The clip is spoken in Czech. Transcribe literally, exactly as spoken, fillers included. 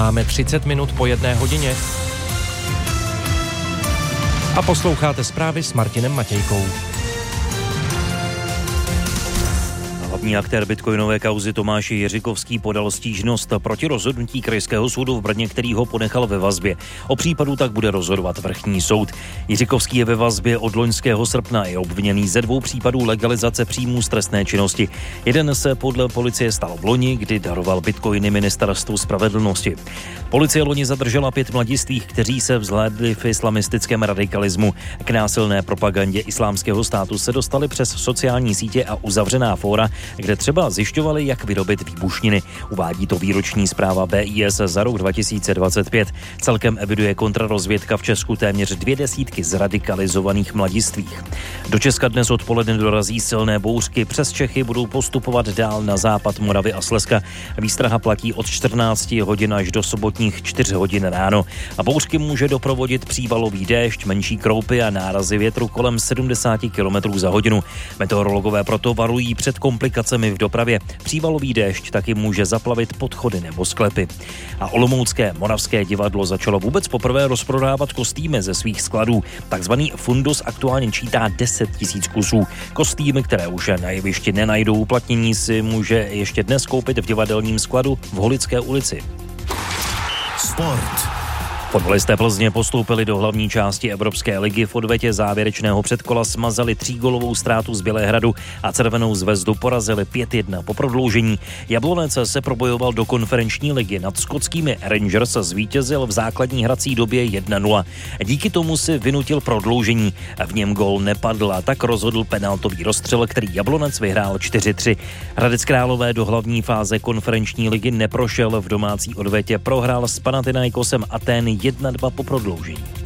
Máme třicet minut po jedné hodině. A posloucháte zprávy s Martinem Matějkou. Hlavní aktér bitcoinové kauzy Tomáš Jiřikovský podal stížnost proti rozhodnutí krajského soudu v Brně, který ho ponechal ve vazbě. O případu tak bude rozhodovat vrchní soud. Jiřikovský je ve vazbě od loňského srpna, je obviněný ze dvou případů legalizace příjmů z trestné činnosti. Jeden se podle policie stal v loni, kdy daroval bitcoiny ministerstvu spravedlnosti. Policie loni zadržela pět mladistvých, kteří se vzhlédli v islamistickém radikalismu. K násilné propagandě islámského státu se dostali přes sociální sítě a uzavřená fóra, kde třeba zjišťovali, jak vyrobit výbušniny. Uvádí to výroční zpráva B I S za rok dva tisíce dvacet pět. Celkem eviduje kontrarozvědka v Česku téměř dvě desítky zradikalizovaných mladistvých. Do Česka dnes odpoledne dorazí silné bouřky. Přes Čechy budou postupovat dál na západ Moravy a Slezska. Výstraha platí od čtrnácti hodin až do sobotních čtyř hodin ráno. A bouřky může doprovodit přívalový déšť, menší kroupy a nárazy větru kolem sedmdesát kilometrů za hodinu. Meteorologové proto varují před komplikacemi v dopravě. Přívalový déšť taky může zaplavit podchody nebo sklepy. A olomoucké Moravské divadlo začalo vůbec poprvé rozprodávat kostýmy ze svých skladů. Takzvaný fundus aktuálně čítá deset tisíc kusů. Kostýmy, které už na jevišti nenajdou uplatnění, si může ještě dnes koupit v divadelním skladu v Holické ulici. Sport. Fotbalisté Plzně postoupili do hlavní části Evropské ligy. V odvetě závěrečného předkola smazali třígolovou ztrátu z Bělehradu a Červenou zvezdu porazili pět jedna po prodloužení. Jablonec se probojoval do konferenční ligy. Nad skotskými Rangers zvítězil v základní hrací době jedna nula. Díky tomu si vynutil prodloužení. V něm gól nepadl a tak rozhodl penaltový rozstřel, který Jablonec vyhrál čtyři tři. Hradec Králové do hlavní fáze konferenční ligy neprošel. V domácí odvetě prohrál s Panathinaikosem Athén jedna dva po prodloužení.